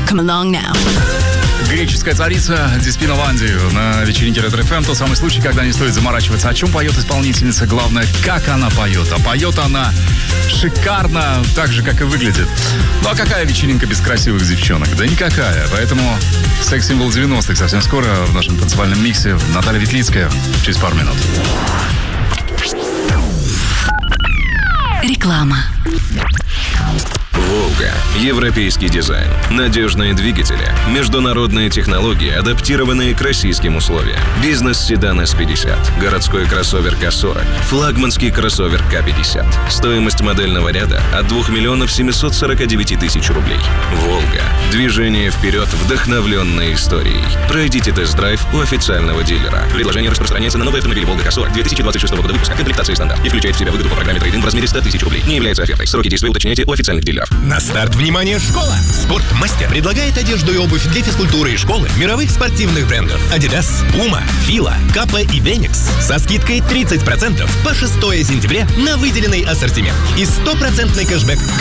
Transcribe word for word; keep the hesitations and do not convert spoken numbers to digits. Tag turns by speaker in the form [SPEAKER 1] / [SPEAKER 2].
[SPEAKER 1] Come along now.
[SPEAKER 2] Греческая царица Деспина Ванди на вечеринке Ретро эф эм. Тот самый случай, когда не стоит заморачиваться, о чем поет исполнительница. Главное, как она поет. А поет она шикарно, так же, как и выглядит. Ну а какая вечеринка без красивых девчонок? Да никакая. Поэтому секс-символ девяностых совсем скоро в нашем танцевальном миксе. Наталья Ветлицкая через пару минут.
[SPEAKER 1] Реклама.
[SPEAKER 3] «Волга». Европейский дизайн. Надежные двигатели. Международные технологии, адаптированные к российским условиям. Бизнес-седан эс пятьдесят. Городской кроссовер ка сорок. Флагманский кроссовер ка пятьдесят. Стоимость модельного ряда от двух миллионов семьсот сорок девять тысяч рублей. «Волга». Движение вперед, вдохновленной историей. Пройдите тест-драйв у официального дилера. Предложение распространяется на новые автомобили «Волга» ка сорок две тысячи двадцать шестого года выпуска. Комплектация стандарт. И включает в себя выгоду по программе трейд-ин в размере сто тысяч рублей. Не является офертой. Сроки действия уточняйте у официальных дилеров.
[SPEAKER 4] На старт, внимание, школа! Спортмастер предлагает одежду и обувь для физкультуры и школы мировых спортивных брендов Adidas, Puma, Fila, Kappa и Venix со скидкой тридцать процентов по шестое сентября на выделенный ассортимент и стопроцентный кэшбэк